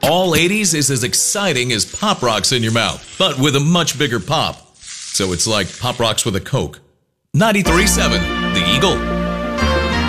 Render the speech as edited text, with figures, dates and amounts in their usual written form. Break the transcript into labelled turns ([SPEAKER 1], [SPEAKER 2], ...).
[SPEAKER 1] All 80s is as exciting as Pop Rocks in your mouth, but with a much bigger pop. So it's like Pop Rocks with a Coke. 93.7, The Eagle.